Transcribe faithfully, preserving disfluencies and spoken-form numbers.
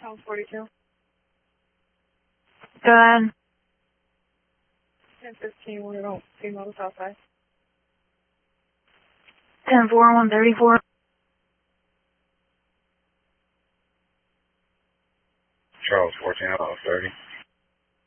Charles forty-two. Go ahead. ten fifteen, we don't see motor outside. ten four, one thirty-four. Charles fourteen, out of thirty.